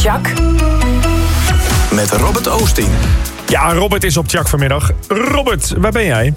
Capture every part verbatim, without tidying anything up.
Tjak. Met Robert Oosting. Ja, Robert is op Tjak vanmiddag. Robert, waar ben jij?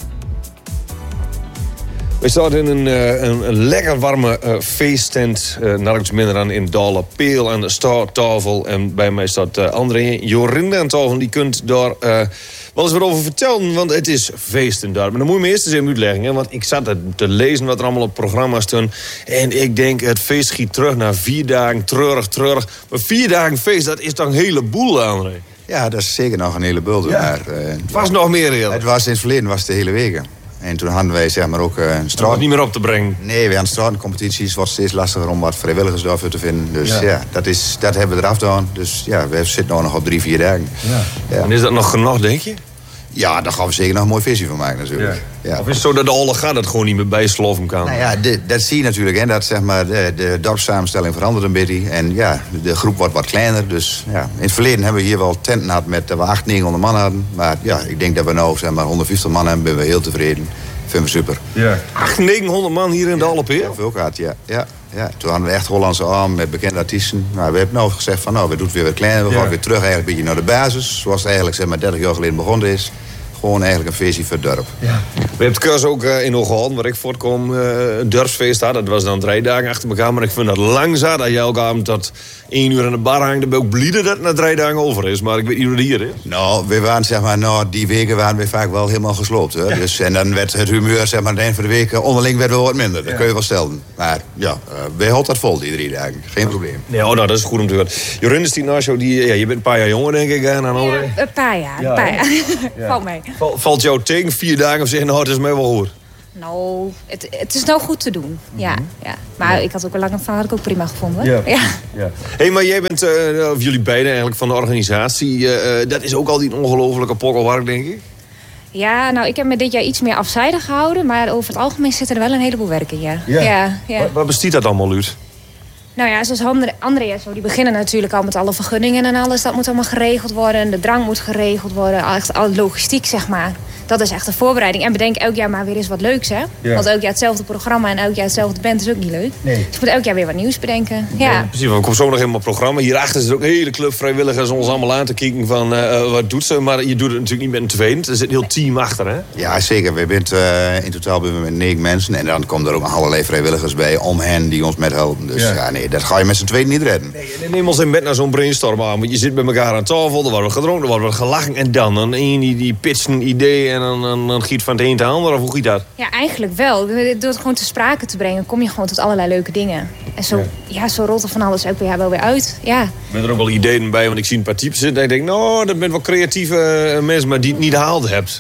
We staan in een, een, een lekker warme uh, feesttent. Uh, nergens minder dan in Dalle Peel aan de starttafel. En bij mij staat uh, André Jorinde aan tafel. Die kunt daar uh, wel eens wat over vertellen. Want het is feesten daar. Maar dan moet je me eerst eens even uitleggen. Hè? Want ik zat te lezen wat er allemaal op het programma stond. En ik denk, het feest schiet terug naar vier dagen. Treurig, treurig. Maar vier dagen feest, dat is toch een heleboel, André? Ja, dat is zeker nog een heleboel. Ja. Maar, uh, het was nog meer heel. Het was in het verleden was het de hele weken. En toen hadden wij zeg maar ook uh, een straat. niet meer op te brengen. Nee, we hadden straatcompetities. Het wordt steeds lastiger om wat vrijwilligers daarvoor te vinden. Dus ja, ja dat, is, dat hebben we eraf gedaan. Dus ja, we zitten nu nog op drie, vier dagen. Ja. Ja. En is dat nog genoeg, denk je? Ja, daar gaan we zeker nog een mooi visie van maken natuurlijk. Ja. Ja. Of is het zo dat de alle gaat het gewoon niet meer bijsloven kan? Nou ja, de, dat zie je natuurlijk. Hè, dat zeg maar, de, de dorpssamenstelling verandert een beetje. En ja, de groep wordt wat kleiner. Dus ja, in het verleden hebben we hier wel tenten gehad met dat we achthonderd, negenhonderd man hadden. Maar ja, ik denk dat we nu zeg maar honderdvijftig man hebben. Ben we heel tevreden. Vinden we super. Ja. achthonderd, negenhonderd man hier in de Alpen? Ja, veel gehad, ja. ja. Ja, toen hadden we echt Hollandse arm met bekende artiesten. Nou, we hebben nou gezegd van nou, we doen het weer wat kleiner. We gaan ja. weer terug eigenlijk een beetje naar de basis. Zoals het eigenlijk zeg maar dertig jaar geleden begonnen is. Gewoon eigenlijk een feestje voor het dorp. Ja. We hebben het cursus ook uh, in Hoogholland, waar ik voortkom, uh, een dorpsfeest had. Dat was dan drie dagen achter elkaar. Maar ik vind dat lang zat. Dat je elke avond tot één uur aan de bar hangt. Dan ben ik ook blij dat het na drie dagen over is. Maar ik weet niet hoe het hier is. Nou, we waren zeg maar, nou, die weken waren we vaak wel helemaal gesloopt. Hè? Ja. Dus, en dan werd het humeur zeg maar, aan het eind van de week onderling werd wel wat minder. Dat ja. kun je wel stellen. Maar ja, uh, wij houden dat vol die drie dagen. Geen probleem. Ja, oh, nou, dat is goed om te horen. Jorinde die naast jou, die, ja, je bent een paar jaar jonger denk ik. Hè, dan ja, een paar jaar. Ja, een paar jaar. Ja. Valt mee. Val, valt jou tegen vier dagen of zeggen, nou, het is mij wel goed? Nou, het, het is nou goed te doen. Mm-hmm. Ja, ja. Maar ja. ik had ook een lange verhaal, had ik ook prima gevonden. Ja. Ja. Ja. Hey, maar jij bent, uh, of jullie beiden eigenlijk van de organisatie. Uh, dat is ook al die ongelofelijke pokkelwerk, denk ik? Ja, nou, ik heb me dit jaar iets meer afzijdig gehouden. Maar over het algemeen zit er wel een heleboel werk in, ja. Ja. Ja, ja. Waar, waar bestaat dat allemaal uit? Nou ja, zoals André en zo, die beginnen natuurlijk al met alle vergunningen en alles. Dat moet allemaal geregeld worden. De drank moet geregeld worden. Echt alle logistiek, zeg maar. Dat is echt een voorbereiding. En bedenk elk jaar maar weer eens wat leuks, hè? Ja. Want elk jaar hetzelfde programma en elk jaar hetzelfde band is ook niet leuk. Nee. Dus je moet elk jaar weer wat nieuws bedenken. Ja, ja precies. Want we komen zo nog helemaal op het programma. Hierachter zit ook een hele club vrijwilligers ons allemaal aan te kijken van uh, wat doet ze. Maar je doet het natuurlijk niet met een tweeën. Er zit een heel team achter, hè? Ja, zeker. We bent, uh, in totaal zijn we met negen mensen. En dan komen er ook allerlei vrijwilligers bij om hen die ons met helpen. Dus ja, ja nee, dat ga je met z'n tweeën niet redden. Nee, en neem ons in bed naar zo'n brainstorm aan. Want je zit met elkaar aan tafel, er wordt gedronken, er wordt gelachen. En dan, dan een die, die pitcht een idee en dan, dan, dan giet van het een te ander. Of hoe giet dat? Ja, eigenlijk wel. Door het gewoon te sprake te brengen, kom je gewoon tot allerlei leuke dingen. En zo, ja. Ja, zo rolt er van alles ook weer, wel weer uit. Ja. Ik ben er ook wel ideeën bij, want ik zie een paar types zitten. En ik denk, nou, dat bent wel creatieve mensen, maar die het niet gehaald hebt.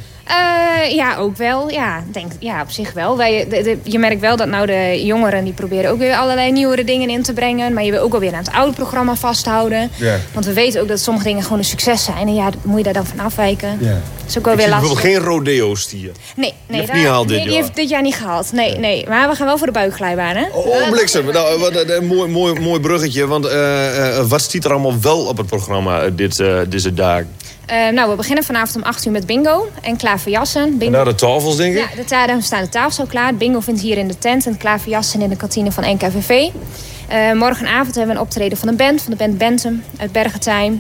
Uh, ja, ook wel. Ja, denk, ja, op zich wel. Wij, de, de, je merkt wel dat nou de jongeren die proberen ook weer allerlei nieuwere dingen in te brengen. Maar je wil ook wel weer aan het oude programma vasthouden. Ja. Want we weten ook dat sommige dingen gewoon een succes zijn. En ja, moet je daar dan van afwijken. Ja. Dat is ook wel ik weer lastig. Bijvoorbeeld geen rodeo-stier. Nee, nee, die, daar, niet gehaald nee dit die heeft dit jaar niet gehaald. Nee, nee, nee. Maar we gaan wel voor de buikglijbaan, hè? Oh, bliksem. Nou, wat een mooi, mooi, mooi bruggetje. Want uh, uh, wat stiet er allemaal wel op het programma uh, dit, uh, deze dagen? Uh, nou, we beginnen vanavond om acht uur met bingo en klaverjassen. Bingo. En daar de tafels, denk ik? Ja, de ta- daar staan de tafels al klaar. Bingo vindt hier in de tent en klaverjassen in de kantine van N K V V. Uh, morgenavond hebben we een optreden van de band, van de band Bentum uit Bergentijn.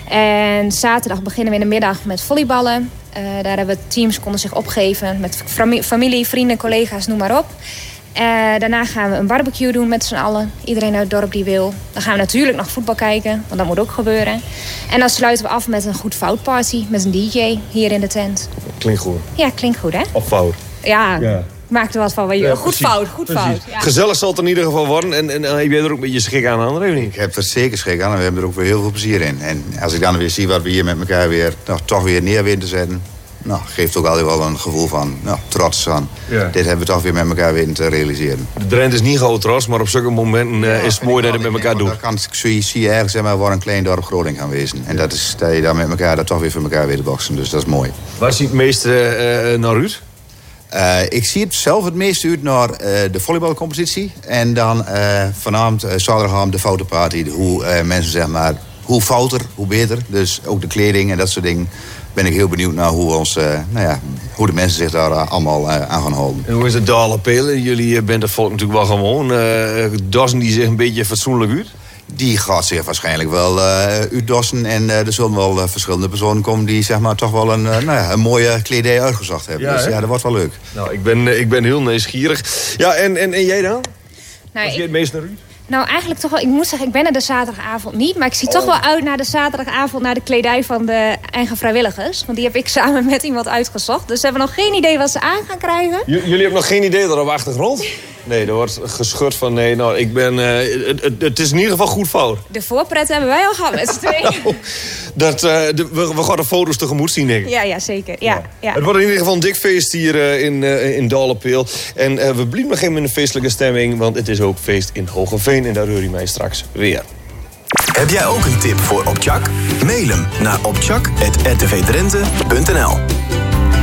En zaterdag beginnen we in de middag met volleyballen. Uh, daar hebben we teams konden zich opgeven met familie, vrienden, collega's, noem maar op. Uh, daarna gaan we een barbecue doen met z'n allen. Iedereen uit het dorp die wil. Dan gaan we natuurlijk nog voetbal kijken, want dat moet ook gebeuren. En dan sluiten we af met een goed foutparty met een D J hier in de tent. Klinkt goed. Ja, klinkt goed, hè? Of fout. Ja, ja. Maak er wat van. Ja, goed precies. fout, goed precies. fout. Ja. Gezellig zal het in ieder geval worden. En, en heb jij er ook een beetje schik aan, André? Ik heb er zeker schik aan en we hebben er ook weer heel veel plezier in. En als ik dan weer zie wat we hier met elkaar weer nou, toch weer neer weten te zetten. Nou, geeft ook altijd wel een gevoel van nou, trots aan. Ja. Dit hebben we toch weer met elkaar weten te realiseren. De Drent is niet groot trots, maar op zulke momenten uh, ja, is het mooi dat je het met elkaar doet. Dat kan, zie, zie je eigenlijk zeg maar, waar een klein dorp Groningen gaan wezen. En dat is dat je dan met elkaar dat toch weer voor elkaar weet te boksen. Dus dat is mooi. Waar ziet het meeste uh, naar uit? Uh, ik zie het zelf het meest uit naar uh, de volleybalcompetitie. En dan uh, vanavond, uh, zaterdagavond de foutenparty. Hoe uh, mensen zeg maar, hoe fouter, hoe beter. Dus ook de kleding en dat soort dingen. Ben ik heel benieuwd naar hoe, ons, uh, nou ja, hoe de mensen zich daar uh, allemaal uh, aan gaan houden. En hoe is het Dalle Pelen? Jullie uh, bent het volk natuurlijk wel gewoon. Uh, dassen die zich een beetje fatsoenlijk uit? die gaat zich waarschijnlijk wel uh, uitdossen. En uh, er zullen wel uh, verschillende personen komen die zeg maar toch wel een, uh, nou ja, een mooie kledij uitgezocht hebben. Ja, dus hè? ja, dat wordt wel leuk. Nou, ik ben, ik ben heel nieuwsgierig. Ja, en, en, en jij dan? Nou, Wat ik, het meest naar u? nou, eigenlijk toch wel... Ik moet zeggen, ik ben er de zaterdagavond niet. Maar ik zie Oh. toch wel uit naar de zaterdagavond... naar de kledij van de eigen vrijwilligers. Want die heb ik samen met iemand uitgezocht. Dus ze hebben nog geen idee wat ze aan gaan krijgen. J- jullie hebben nog geen idee dat er op achtergrond? Nee, er wordt geschud van nee, nou, ik ben... Uh, het, het, het is in ieder geval goed fout. De voorpret hebben wij al gehad met z'n tweeën. Dat, uh, de, we, we gaan de foto's tegemoet zien, denk ik. Ja, ja, zeker. Ja, ja. Het wordt in ieder geval een dik feest hier uh, in, uh, in Doorlepeel. En uh, we blijven nog even in een feestelijke stemming... want het is ook feest in Hogeveen en daar hoor je mij straks weer. Heb jij ook een tip voor Optjak? Mail hem naar optjak apenstaartje r t v drenthe punt n l.